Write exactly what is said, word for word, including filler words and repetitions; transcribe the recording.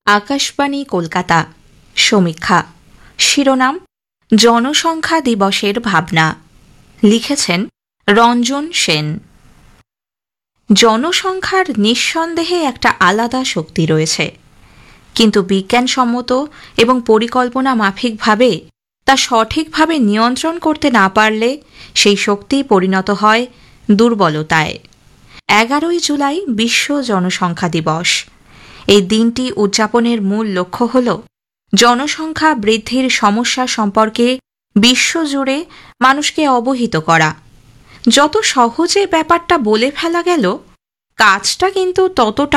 আকাশবাণী কলকাতা সমীক্ষা শিরোনাম জনসংখ্যা দিবসের ভাবনা লিখেছেন রঞ্জন সেন। জনসংখ্যার নিঃসন্দেহে একটা আলাদা শক্তি রয়েছে, কিন্তু বিজ্ঞানসম্মত এবং পরিকল্পনা মাফিকভাবে তা সঠিকভাবে নিয়ন্ত্রণ করতে না পারলে সেই শক্তি পরিণত হয় দুর্বলতায়। এগারোই জুলাই বিশ্ব জনসংখ্যা দিবস। এই দিনটি উদযাপনের মূল লক্ষ্য হল জনসংখ্যা বৃদ্ধির সমস্যা সম্পর্কে বিশ্বজুড়ে মানুষকে অবহিত করা। যত সহজে ব্যাপারটা বলে ফেলা গেল, কাজটা কিন্তু ততটা